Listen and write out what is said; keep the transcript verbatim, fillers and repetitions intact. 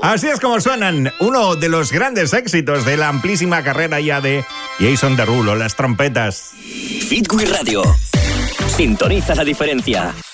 Así es como suenan uno de los grandes éxitos de la amplísima carrera ya de Jason Derulo, las trompetas. Hit Wii Radio. Sintoniza la diferencia.